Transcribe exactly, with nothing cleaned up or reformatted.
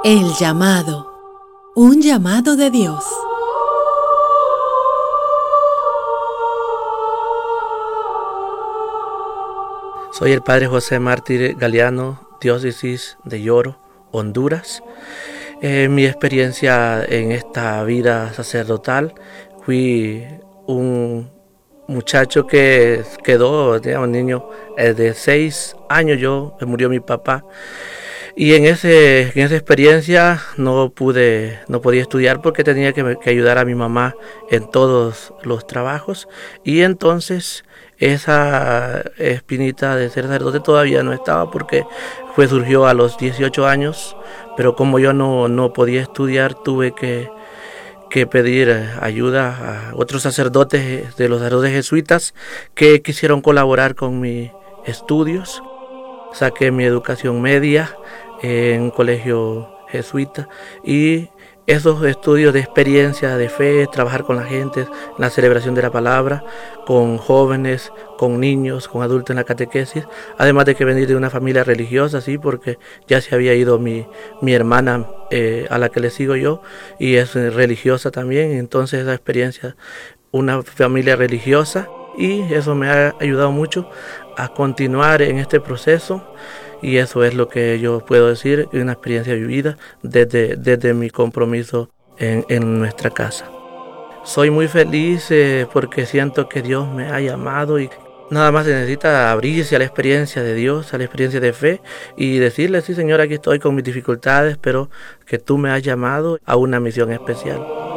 El llamado. Un llamado de Dios. Soy el padre José Mártir Galeano, diócesis de Yoro, Honduras. En mi experiencia en esta vida sacerdotal, fui un muchacho que quedó, digamos, un niño de seis años, yo, me murió mi papá. Y en, ese, en esa experiencia no pude, no podía estudiar porque tenía que, que ayudar a mi mamá en todos los trabajos. Y entonces esa espinita de ser sacerdote todavía no estaba porque fue, surgió a los dieciocho años, pero como yo no, no podía estudiar, tuve que, que pedir ayuda a otros sacerdotes de los sacerdotes jesuitas que quisieron colaborar con mis estudios. Saqué mi educación media en un colegio jesuita y esos estudios de experiencia, de fe, trabajar con la gente, la celebración de la palabra, con jóvenes, con niños, con adultos en la catequesis, además de que venir de una familia religiosa, sí, porque ya se había ido mi, mi hermana eh, a la que le sigo yo y es religiosa también, entonces esa experiencia, una familia religiosa, y eso me ha ayudado mucho a continuar en este proceso. Y eso es lo que yo puedo decir, una experiencia vivida desde, desde mi compromiso en, en nuestra casa. Soy muy feliz eh, porque siento que Dios me ha llamado y nada más se necesita abrirse a la experiencia de Dios, a la experiencia de fe y decirle, sí Señor, aquí estoy con mis dificultades, pero que tú me has llamado a una misión especial.